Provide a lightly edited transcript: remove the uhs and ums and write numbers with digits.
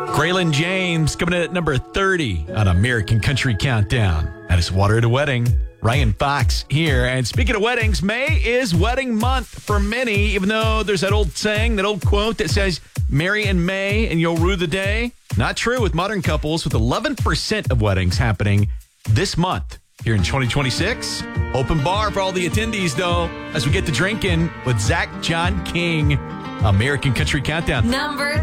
Graylin James coming in at number 30 on American Country Countdown. That is Water at a Wedding. Ryan Fox here. And speaking of weddings, May is wedding month for many, even though there's that old saying, that old quote that says, marry in May and you'll rue the day. Not true with modern couples, with 11% of weddings happening this month here in 2026. Open bar for all the attendees, though, as we get to drinking with Zach John King. American Country Countdown. Number